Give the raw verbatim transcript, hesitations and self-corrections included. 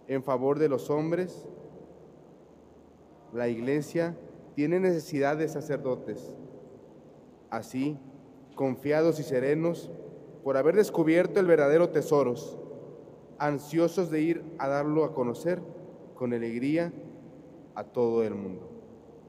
en favor de los hombres, la Iglesia tiene necesidad de sacerdotes. Así, confiados y serenos, por haber descubierto el verdadero tesoro, ansiosos de ir a darlo a conocer con alegría a todo el mundo.